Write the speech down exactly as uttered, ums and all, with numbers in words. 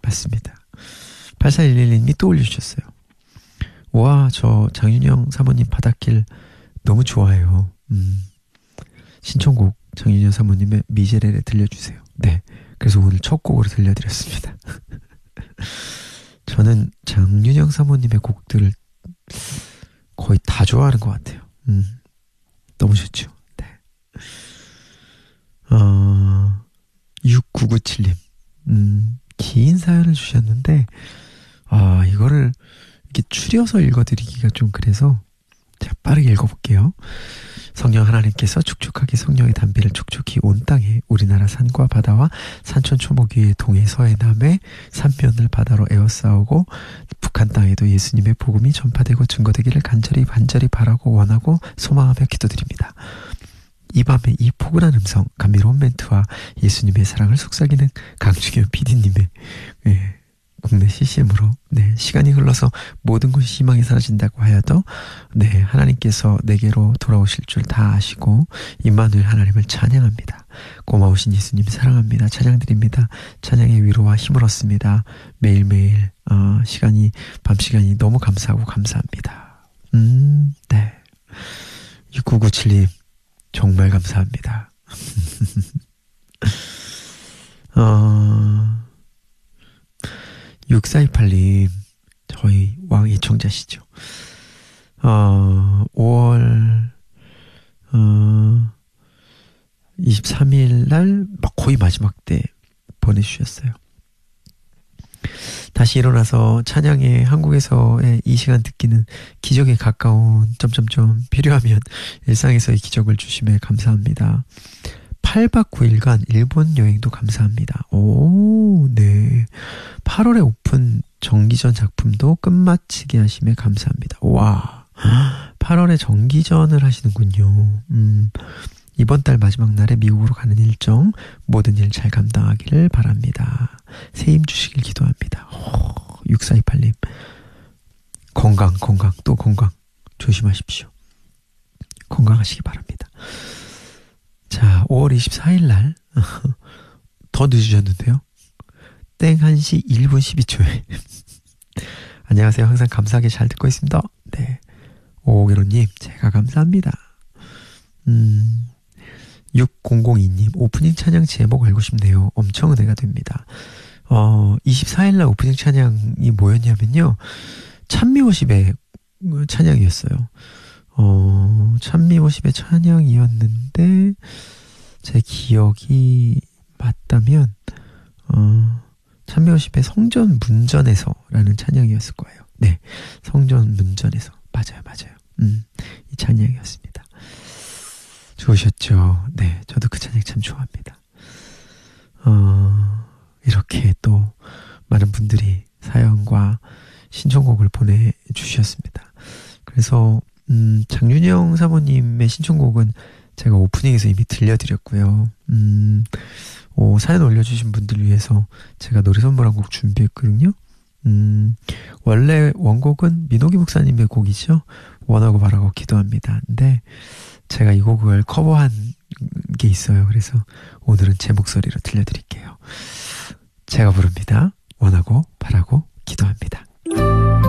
맞습니다. 팔사일일님이 또 올려주셨어요. 와, 저 장윤영 사모님 바닷길 너무 좋아해요. 음, 신청곡 장윤영 사모님의 미제렐에 들려주세요. 네, 그래서 오늘 첫 곡으로 들려드렸습니다. 저는 장윤영 사모님의 곡들을 거의 다 좋아하는 것 같아요. 음, 너무 좋죠. 네. 어, 육구구칠님 음, 긴 사연을 주셨는데 아, 이거를 이렇게 추려서 읽어드리기가 좀 그래서 제가 빠르게 읽어볼게요. 성령 하나님께서 축축하게 성령의 담비를 촉촉히 온 땅에 우리나라 산과 바다와 산천 초목 위에 동해 서해 남해 삼면을 바다로 에워싸우고 북한 땅에도 예수님의 복음이 전파되고 증거되기를 간절히 간절히 바라고 원하고 소망하며 기도드립니다. 이 밤에 이 포근한 음성, 감미로운 멘트와 예수님의 사랑을 속삭이는 강중현 피디님의 예, 국내 씨씨엠으로 네, 시간이 흘러서 모든 것이 희망이 사라진다고 하여도 네, 하나님께서 내게로 돌아오실 줄 다 아시고 임마누엘 하나님을 찬양합니다. 고마우신 예수님 사랑합니다. 찬양드립니다. 찬양의 위로와 힘을 얻습니다. 매일매일 어, 시간이 밤 시간이 너무 감사하고 감사합니다. 음, 네. 육구구칠님 정말 감사합니다. 어, 육사이팔님 저희 왕 애청자시죠. 어, 오월 어, 이십삼일 날 거의 마지막 때 보내주셨어요. 다시 일어나서 찬양에 한국에서의 이 시간 듣기는 기적에 가까운 점점점 필요하면 일상에서의 기적을 주심에 감사합니다. 팔박 구일간 일본 여행도 감사합니다. 오, 네. 팔월에 오픈 정기전 작품도 끝마치게 하심에 감사합니다. 와, 팔월에 정기전을 하시는군요. 음, 이번 달 마지막 날에 미국으로 가는 일정 모든 일 잘 감당하기를 바랍니다. 새 힘 주시길 기도합니다. 오, 육사이팔님 건강 건강 또 건강 조심하십시오. 건강하시기 바랍니다. 자, 오월 이십사일 날 더 늦으셨는데요. 땡 한 시 일 분 십이 초에 안녕하세요. 항상 감사하게 잘 듣고 있습니다. 네, 오오일오님 제가 감사합니다. 음, 육공공이님 오프닝 찬양 제목 알고 싶네요. 엄청 은혜가 됩니다. 어, 이십사일 날 오프닝 찬양이 뭐였냐면요, 찬미워십의 찬양이었어요. 어, 찬미워십의 찬양이었는데 제 기억이 맞다면 어, 찬미워십의 성전 문전에서 라는 찬양이었을 거예요. 네, 성전 문전에서 맞아요 맞아요. 음, 이 찬양이었습니다. 좋으셨죠? 네, 저도 그 찬양 참 좋아합니다. 어, 이렇게 또 많은 분들이 사연과 신청곡을 보내주셨습니다. 그래서 음, 장윤영 사모님의 신청곡은 제가 오프닝에서 이미 들려드렸고요. 음, 오, 사연 올려주신 분들 위해서 제가 노래 선물 한 곡 준비했거든요. 음, 원래 원곡은 민호기 목사님의 곡이죠. 원하고 바라고 기도합니다. 근데 제가 이 곡을 커버한 게 있어요. 그래서 오늘은 제 목소리로 들려드릴게요. 제가 부릅니다. 원하고 바라고 기도합니다.